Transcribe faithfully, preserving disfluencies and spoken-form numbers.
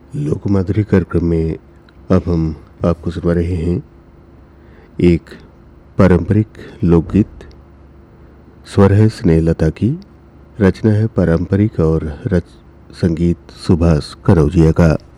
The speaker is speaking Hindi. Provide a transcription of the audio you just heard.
लोकमाधुरी कार्यक्रम में अब हम आपको सुनवा रहे हैं एक पारंपरिक लोकगीत। स्वर है स्नेहलता की, रचना है पारंपरिक और रच संगीत सुभाष करौजिया का।